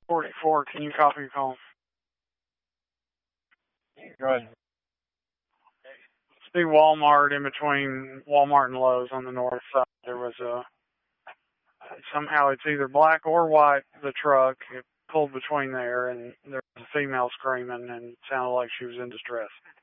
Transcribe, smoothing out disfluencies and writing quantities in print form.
44, can you copy your call? Go ahead. It's the Walmart in between Walmart and Lowe's on the north side. There was somehow it's either black or white, the truck. It pulled between there, and there was a female screaming and it sounded like she was in distress.